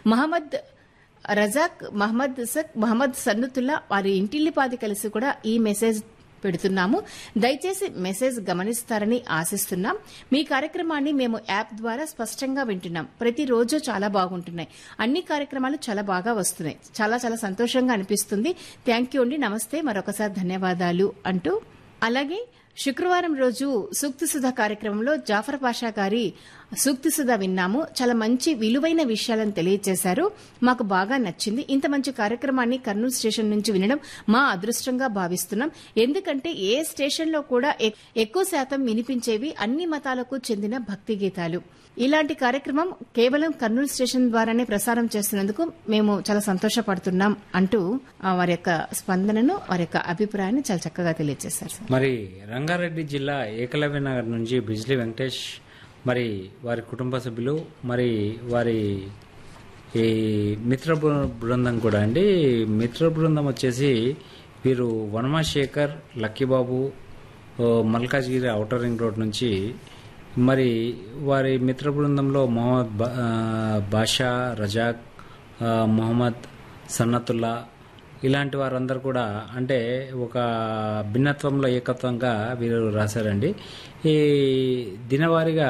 మహమ్మద్ రజాక్, మహమ్మద్ సక్, మహమ్మద్ సన్నుతుల్లా వారి ఇంటిల్లిపాది కలిసి కూడా ఈ మెసేజ్ పెడుతున్నాము. దయచేసి మెసేజ్ గమనిస్తారని ఆశిస్తున్నాం. మీ కార్యక్రమాన్ని మేము యాప్ ద్వారా స్పష్టంగా వింటున్నాం. ప్రతిరోజు చాలా బాగుంటున్నాయి. అన్ని కార్యక్రమాలు చాలా బాగా వస్తున్నాయి. చాలా చాలా సంతోషంగా అనిపిస్తుంది. థ్యాంక్ యూ అండి, నమస్తే, మరొకసారి ధన్యవాదాలు అంటూ. అలాగే శుక్రవారం రోజు సూక్తి సుధా కార్యక్రమంలో జాఫర్ పాషా గారి సూక్తి సుధా విన్నాము. చాలా మంచి విలువైన విషయాలను తెలియజేశారు. మాకు బాగా నచ్చింది. ఇంత మంచి కార్యక్రమాన్ని కర్నూలు స్టేషన్ నుంచి వినడం మా అదృష్టంగా భావిస్తున్నాం. ఎందుకంటే ఏ స్టేషన్లో కూడా ఎక్కువ శాతం వినిపించేవి అన్ని మతాలకు చెందిన భక్తి గీతాలు. ఇలాంటి కార్యక్రమం కేవలం కర్నూలు స్టేషన్ ద్వారానే ప్రసారం చేస్తున్నందుకు మేము చాలా సంతోషపడుతున్నాం అంటూ వారి యొక్క స్పందనను, వారి యొక్క అభిప్రాయాన్ని చాలా చక్కగా తెలియజేశారు. మరి రంగారెడ్డి జిల్లా ఏకలవ్య నగర్ నుంచి బిజ్లీ వెంకటేష్, మరి వారి కుటుంబ సభ్యులు, మరి వారి ఈ మిత్ర బృందం కూడా అండి. మిత్ర బృందం వచ్చేసి వీరు వనమాశేఖర్, Luckybabu, Malkajgiri outer ring road నుంచి, మరి వారి మిత్ర బృందంలో మొహమ్మద్ బాషా, రజాక్, మొహమ్మద్ సన్నతుల్లా ఇలాంటి వారందరూ కూడా అంటే ఒక భిన్నత్వంలో ఏకత్వంగా వీరు రాశారండి. ఈ దినవారీగా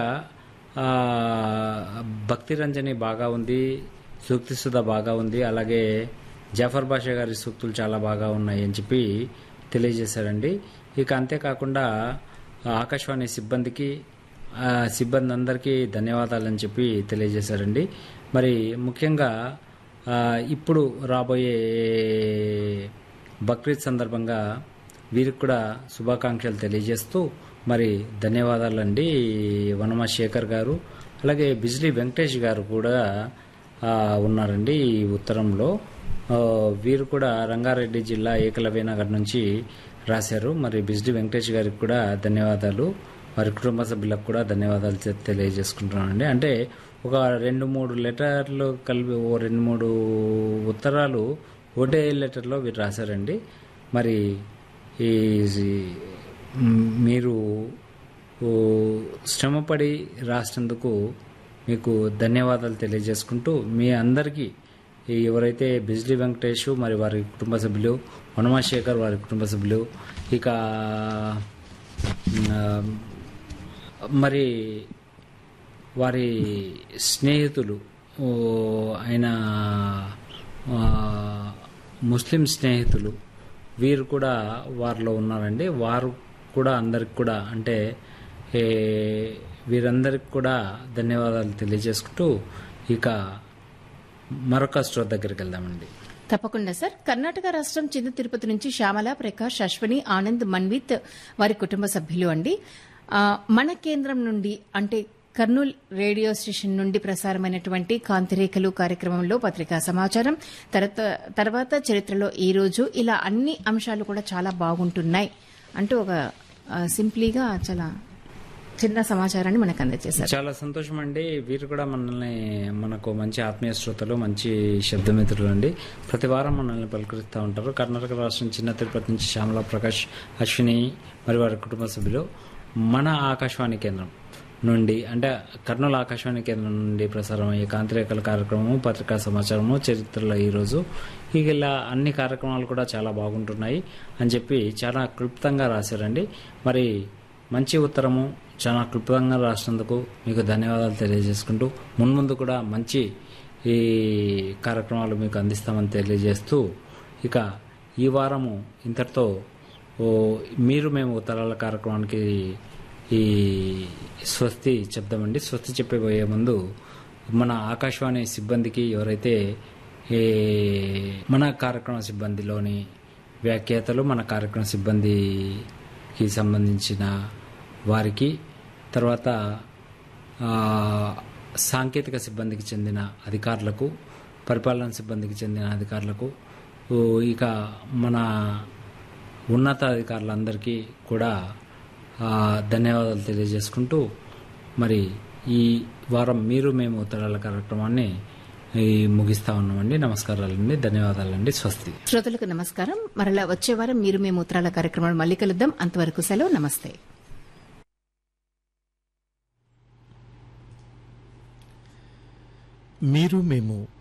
భక్తి రంజని బాగా ఉంది, సూక్తి సుధా బాగా ఉంది, అలాగే జాఫర్ బాషా గారి సూక్తులు చాలా బాగా ఉన్నాయి అని చెప్పి తెలియజేశారండి. ఇక అంతేకాకుండా ఆకాశవాణి సిబ్బంది అందరికీ ధన్యవాదాలని చెప్పి తెలియజేశారండి. మరి ముఖ్యంగా ఇప్పుడు రాబోయే బక్రీద్ సందర్భంగా వీరికి కూడా శుభాకాంక్షలు తెలియజేస్తూ మరి ధన్యవాదాలండి వనమా శేఖర్ గారు. అలాగే బిజ్లీ వెంకటేష్ గారు కూడా ఉన్నారండి ఈ ఉత్తరంలో. వీరు కూడా రంగారెడ్డి జిల్లా ఏకలవ్య నగర్ నుంచి రాశారు. మరి బిజ్లీ వెంకటేష్ గారికి కూడా ధన్యవాదాలు, వారి కుటుంబ సభ్యులకు కూడా ధన్యవాదాలు తెలియజేసుకుంటున్నానండి. అంటే ఒక 2-3 లెటర్లు కలిపి 2-3 ఉత్తరాలు ఒకటే లెటర్లో వీరు రాశారండి. మరి ఈ మీరు శ్రమపడి రాసినందుకు మీకు ధన్యవాదాలు తెలియజేసుకుంటూ, మీ అందరికీ ఎవరైతే బిజ్లీ వెంకటేష్ మరి వారి కుటుంబ సభ్యులు, వనమా శేఖర్ వారి కుటుంబ సభ్యులు, ఇక మరి వారి స్నేహితులు ఆయన ముస్లిం స్నేహితులు వీరు కూడా వారిలో ఉన్నారండి. వారు కూడా అందరికి కూడా అంటే వీరందరికి కూడా ధన్యవాదాలు తెలియజేసుకుంటూ ఇక మరొక స్టోర్ దగ్గరికి వెళ్దామండి. తప్పకుండా సార్. కర్ణాటక రాష్ట్రం చిన్న తిరుపతి నుంచి శ్యామల, ప్రకాష్, అశ్వని, ఆనంద్, మన్విత్ వారి కుటుంబ సభ్యులు అండి. మన కేంద్రం నుండి అంటే కర్నూలు రేడియో స్టేషన్ నుండి ప్రసారమైనటువంటి కాంతిరేఖలు కార్యక్రమంలో పత్రికా సమాచారం, తర్వాత చరిత్రలో ఈ రోజు, ఇలా అన్ని అంశాలు కూడా చాలా బాగుంటున్నాయి అంటూ ఒక సింప్లీగా చాలా చిన్న సమాచారాన్ని మనకు అందజేశారు. చాలా సంతోషం అండి. వీరు కూడా మనకు మంచి ఆత్మీయ శ్రోతలు, మంచి శబ్దమిత్రులు అండి. ప్రతి వారం మనల్ని పలకరిస్తూ ఉంటారు. కర్ణాటక రాష్ట్రం చిన్న తిరుపతి నుంచి శ్యామల, ప్రకాష్, అశ్విని మరి వారి కుటుంబ సభ్యులు మన ఆకాశవాణి కేంద్రం నుండి అంటే కర్నూలు ఆకాశవాణి కేంద్రం నుండి ప్రసారం అయ్యే కాంతిరేఖల కార్యక్రమము, పత్రికా సమాచారము, చరిత్రలో ఈరోజు ఇలా అన్ని కార్యక్రమాలు కూడా చాలా బాగుంటున్నాయి అని చెప్పి చాలా క్లుప్తంగా రాశారండి. మరి మంచి ఉత్తరము చాలా క్లుప్తంగా రాసినందుకు మీకు ధన్యవాదాలు తెలియజేసుకుంటూ మున్ముందు కూడా మంచి ఈ కార్యక్రమాలు మీకు అందిస్తామని తెలియజేస్తూ ఇక ఈ వారము ఇంతటితో మేము ఉత్తరాల కార్యక్రమానికి ఈ స్వస్తి చెప్దామండి. స్వస్తి చెప్పబోయే ముందు మన ఆకాశవాణి సిబ్బందికి ఎవరైతే మన కార్యక్రమ సిబ్బందిలోని వ్యాఖ్యాతలు, మన కార్యక్రమ సిబ్బందికి సంబంధించిన వారికి, తర్వాత సాంకేతిక సిబ్బందికి చెందిన అధికారులకు, పరిపాలన సిబ్బందికి చెందిన అధికారులకు, ఇక మన ఉన్నతాధికారులందరికీ కూడా ధన్యవాదాలు తెలియజేసుకుంటూ మరి ఈ వారం మేము ఉత్తరాల కార్యక్రమాన్ని ముగిస్తా ఉన్నామండి. నమస్కారాలండి, ధన్యవాదాలండి, స్వస్తి. శ్రోతలకు నమస్కారం. మరలా వచ్చే వారం మేము ఉత్తరాల కార్యక్రమాన్ని మళ్ళీ కలుద్దాం. అంతవరకు సెలవు, నమస్తే. మేము